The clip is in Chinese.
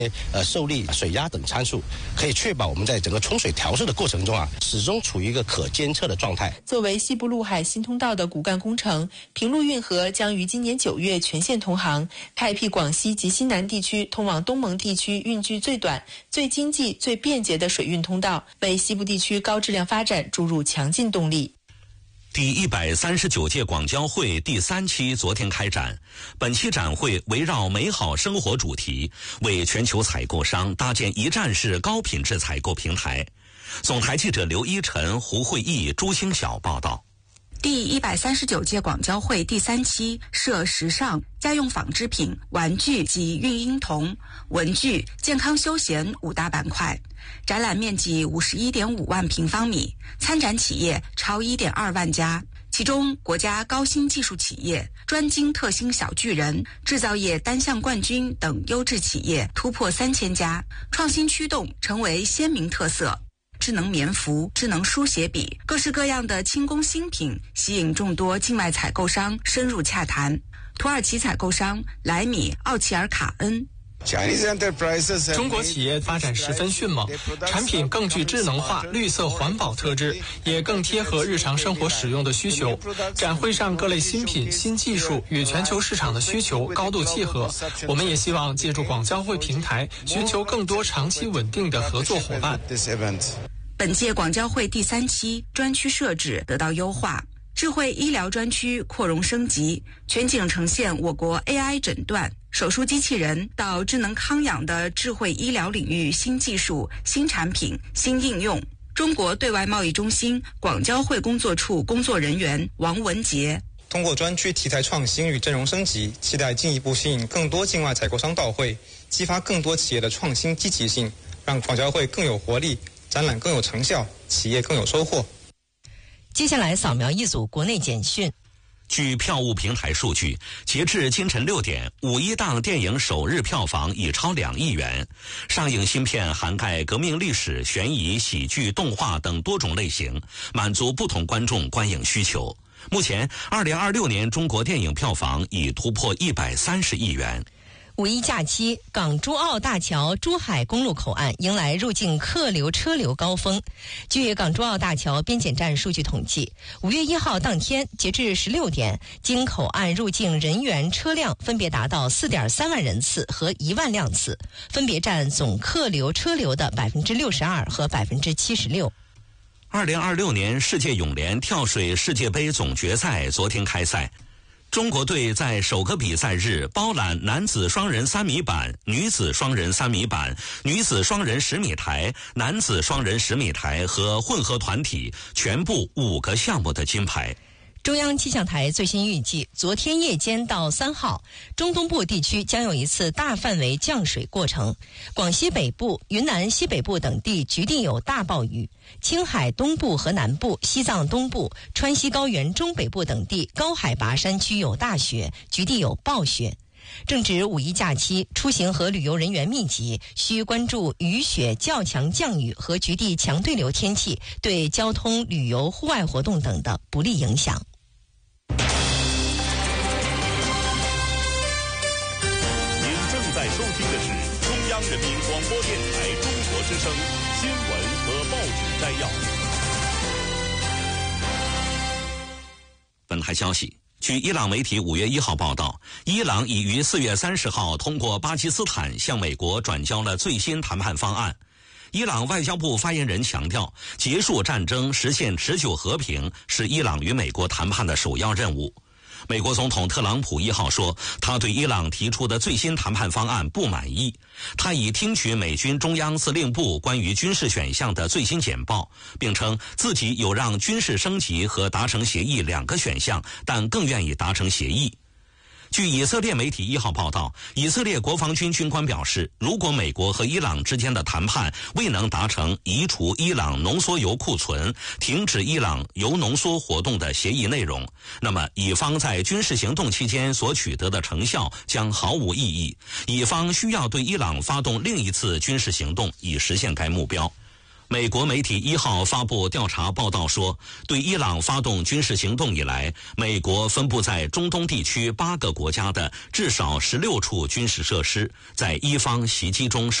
受力、水压等参数，可以确保我们在整个冲水调试的过程中始终处于一个可监测的状态。 作为西部陆海新通道的骨干工程，平陆运河将于今年9月全线通航，开辟广西及西南地区通往东盟地区运距最短、最经济、最便捷的水运通道，为西部地区高质量发展注入强劲动力。 第139届广交会第3期昨天开展，本期展会围绕美好生活主题，为全球采购商搭建一站式高品质采购平台。总台记者刘一晨、胡慧义、朱星晓报道。 第139届广交会第3期设时尚、家用纺织品、玩具及孕婴童、文具、健康休闲5大板块，展览面积51.5万平方米，参展企业超1.2万家，其中国家高新技术企业、专精特新小巨人、制造业单项冠军等优质企业突破3000家，创新驱动成为鲜明特色。智能棉服、智能书写笔，各式各样的轻工新品吸引众多境外采购商深入洽谈。土耳其采购商莱米奥齐尔卡恩。 中国企业发展十分迅猛，产品更具智能化、绿色环保特质，也更贴合日常生活使用的需求。展会上各类新品、新技术与全球市场的需求高度契合。我们也希望借助广交会平台，寻求更多长期稳定的合作伙伴。 本届广交会第3期专区设置得到优化。智慧医疗专区扩容升级，全景呈现我国 AI 诊断、手术机器人到智能康养的智慧医疗领域新技术、新产品、新应用。中国对外贸易中心广交会工作处工作人员王文杰。 通过专区题材创新与阵容升级，期待进一步吸引更多境外采购商到会，激发更多企业的创新积极性，让广交会更有活力，展览更有成效，企业更有收获。 接下来扫描一组国内简讯。 据票务平台数据，截至今晨6点，5·1档电影首日票房已超2亿元。上映新片涵盖革命历史、悬疑、喜剧、动画等多种类型，满足不同观众观影需求。目前，2026年中国电影票房已突破130亿元。 5·1假期，港珠澳大桥珠海公路口岸迎来入境客流车流高峰。据港珠澳大桥边检站数据统计，5月1号当天，截至16点，经口岸入境人员车辆分别达到4.3万人次和1万辆次，分别占总客流车流的62%和76%。 2026年世界泳联跳水世界杯总决赛昨天开赛。中国队在首个比赛日包揽男子双人3米板、女子双人3米板、女子双人10米台、男子双人10米台和混合团体全部5个项目的金牌。 中央气象台最新预计，昨天夜间到3号，中东部地区将有一次大范围降水过程，广西北部、云南西北部等地局地有大暴雨，青海东部和南部、西藏东部、川西高原中北部等地高海拔山区有大雪，局地有暴雪。正值5·1假期，出行和旅游人员密集，需关注雨雪较强降雨和局地强对流天气对交通、旅游、户外活动等的不利影响。 在收听的是中央人民广播电台中国之声新闻和报纸摘要。 本台消息，据伊朗媒体5月1号报道，伊朗已于4月30号通过巴基斯坦向美国转交了最新谈判方案。伊朗外交部发言人强调，结束战争、实现持久和平是伊朗与美国谈判的首要任务。美国总统特朗普1号说，他对伊朗提出的最新谈判方案不满意。他已听取美军中央司令部关于军事选项的最新简报，并称自己有让军事升级和达成协议2个选项，但更愿意达成协议。据以色列媒体1号报道，以色列国防军军官表示，如果美国和伊朗之间的谈判未能达成移除伊朗浓缩铀库存、停止伊朗铀浓缩活动的协议内容，那么以方在军事行动期间所取得的成效将毫无意义，以方需要对伊朗发动另一次军事行动以实现该目标。 美国媒体1号发布调查报道说，对伊朗发动军事行动以来，美国分布在中东地区8个国家的至少16处军事设施，在伊方袭击中